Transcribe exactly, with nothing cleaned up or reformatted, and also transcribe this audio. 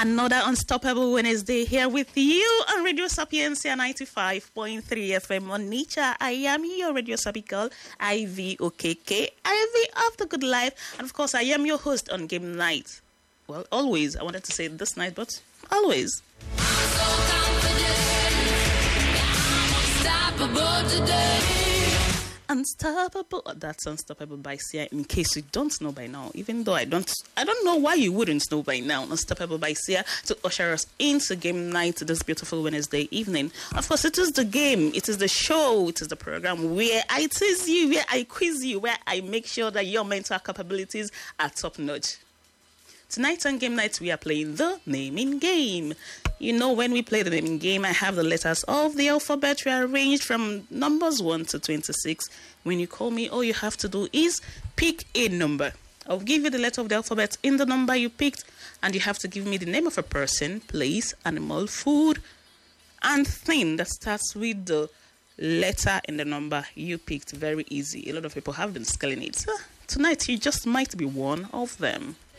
Another Unstoppable Wednesday here with you on Radio Sapiencia ninety-five point three F M on Nature. I am your Radio Sapi girl, I V O K K, I V of the Good Life. And of course, I am your host on Game Night. Well, always. I wanted to say this night, but always. I'm so confident, I'm unstoppable today. Unstoppable. That's Unstoppable by Sia. In case you don't know by now, even though I don't, I don't know why you wouldn't know by now. Unstoppable by Sia to usher us into Game Night this beautiful Wednesday evening. Of course, it is the game, it is the show, it is the program where I tease you, where I quiz you, where I make sure that your mental capabilities are top notch. Tonight on Game Night, we are playing the naming game. You know, when we play the naming game, I have the letters of the alphabet rearranged from numbers one to twenty-six. When you call me, all you have to do is pick a number. I'll give you the letter of the alphabet in the number you picked, and you have to give me the name of a person, place, animal, food, and thing that starts with the letter in the number you picked. Very easy. A lot of people have been spelling it. So tonight, you just might be one of them.